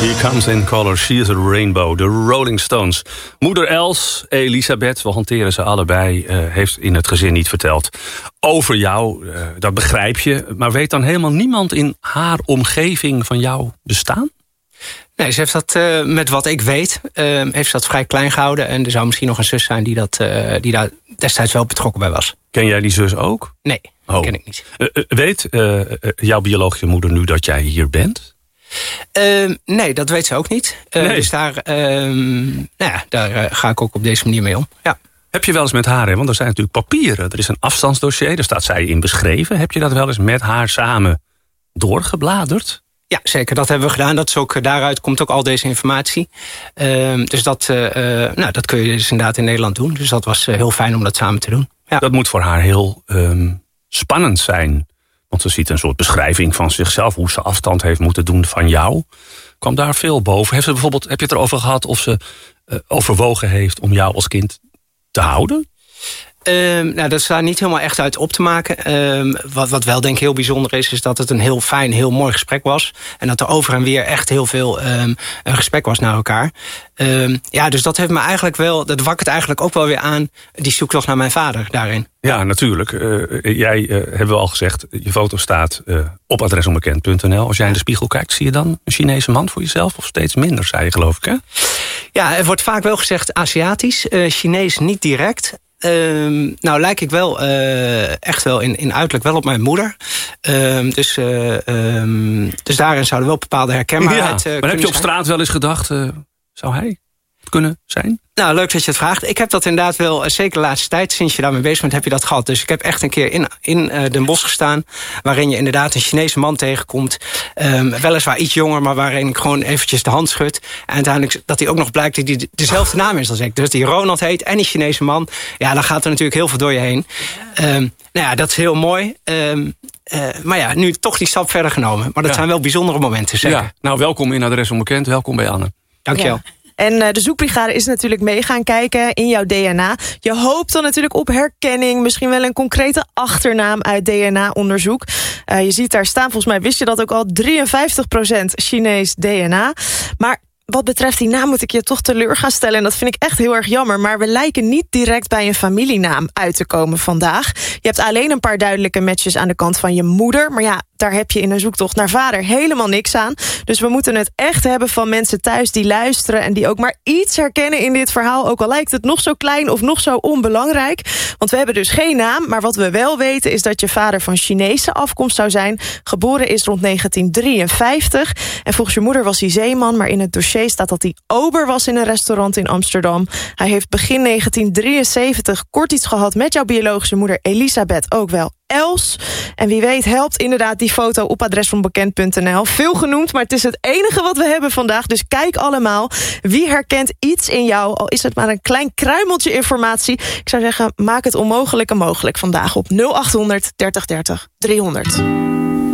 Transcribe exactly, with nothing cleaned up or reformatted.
She comes in color, she is a rainbow. De Rolling Stones. Moeder Els, Elisabeth, we hanteren ze allebei... Uh, heeft in het gezin niet verteld over jou. Uh, dat begrijp je. Maar weet dan helemaal niemand in haar omgeving van jouw bestaan? Nee, ze heeft dat, uh, met wat ik weet, uh, heeft ze dat vrij klein gehouden. En er zou misschien nog een zus zijn die, dat, uh, die daar destijds wel betrokken bij was. Ken jij die zus ook? Nee, oh. dat ken ik niet. Uh, uh, weet uh, uh, jouw biologische moeder nu dat jij hier bent? Uh, nee, dat weet ze ook niet. Uh, nee. Dus daar, uh, nou ja, daar uh, ga ik ook op deze manier mee om. Ja. Heb je wel eens met haar, hè? Want er zijn natuurlijk papieren. Er is een afstandsdossier, daar staat zij in beschreven. Heb je dat wel eens met haar samen doorgebladerd? Ja, zeker. Dat hebben we gedaan. Dat is ook, daaruit komt ook al deze informatie. Uh, dus dat, uh, nou, dat kun je dus inderdaad in Nederland doen. Dus dat was uh, heel fijn om dat samen te doen. Ja. Dat moet voor haar heel um, spannend zijn. Want ze ziet een soort beschrijving van zichzelf, hoe ze afstand heeft moeten doen van jou. Kwam daar veel boven? Heeft ze bijvoorbeeld, heb je het erover gehad of ze uh, overwogen heeft om jou als kind te houden? Um, nou, dat is daar niet helemaal echt uit op te maken. Um, wat, wat wel denk ik heel bijzonder is, is dat het een heel fijn, heel mooi gesprek was. En dat er over en weer echt heel veel um, een gesprek was naar elkaar. Um, ja, dus dat heeft me eigenlijk wel, dat wakkert eigenlijk ook wel weer aan die zoektocht naar mijn vader daarin. Ja, natuurlijk. Uh, jij, uh, hebben we al gezegd, je foto staat uh, op adres onbekend punt n l. Als jij in de spiegel kijkt, zie je dan een Chinese man voor jezelf? Of steeds minder, zei je geloof ik, hè? Ja, er wordt vaak wel gezegd Aziatisch, uh, Chinees niet direct. Um, nou lijk ik wel uh, echt wel in, in uiterlijk wel op mijn moeder. Um, dus, uh, um, dus daarin zouden wel bepaalde herkenbaarheid ja, uh, maar heb je op zijn. straat wel eens gedacht, uh, zou hij het kunnen zijn? Nou, leuk dat je het vraagt. Ik heb dat inderdaad wel, zeker de laatste tijd, sinds je daarmee bezig bent, heb je dat gehad. Dus ik heb echt een keer in, in uh, Den Bosch gestaan, waarin je inderdaad een Chinese man tegenkomt. Um, weliswaar iets jonger, maar waarin ik gewoon eventjes de hand schud. En uiteindelijk dat hij ook nog blijkt dat hij dezelfde naam is als ik. Dus die Ronald heet en die Chinese man. Ja, dan gaat er natuurlijk heel veel door je heen. Um, nou ja, dat is heel mooi. Um, uh, maar ja, nu toch die stap verder genomen. Maar dat ja. zijn wel bijzondere momenten, zeker. Ja, nou, welkom in Adres Onbekend. Welkom bij Anne. Dankjewel. Ja. En uh, de zoekbrigade is natuurlijk mee gaan kijken in jouw D N A. Je hoopt dan natuurlijk op herkenning. Misschien wel een concrete achternaam uit D N A-onderzoek. Uh, je ziet daar staan, volgens mij wist je dat ook al, drieënvijftig procent Chinees D N A. Maar wat betreft die naam moet ik je toch teleur gaan stellen. En dat vind ik echt heel erg jammer. Maar we lijken niet direct bij een familienaam uit te komen vandaag. Je hebt alleen een paar duidelijke matches aan de kant van je moeder. Maar ja, daar heb je in een zoektocht naar vader helemaal niks aan. Dus we moeten het echt hebben van mensen thuis die luisteren en die ook maar iets herkennen in dit verhaal. Ook al lijkt het nog zo klein of nog zo onbelangrijk. Want we hebben dus geen naam. Maar wat we wel weten is dat je vader van Chinese afkomst zou zijn. Geboren is rond negentien drieënvijftig. En volgens je moeder was hij zeeman. Maar in het dossier staat dat hij ober was in een restaurant in Amsterdam. Hij heeft begin negentien drieënzeventig kort iets gehad met jouw biologische moeder Elisabeth, ook wel Els. En wie weet helpt inderdaad die foto op adres onbekend punt n l. Veel genoemd, maar het is het enige wat we hebben vandaag. Dus kijk allemaal. Wie herkent iets in jou? Al is het maar een klein kruimeltje informatie. Ik zou zeggen, maak het onmogelijke mogelijk vandaag op nul achthonderd dertig dertig driehonderd.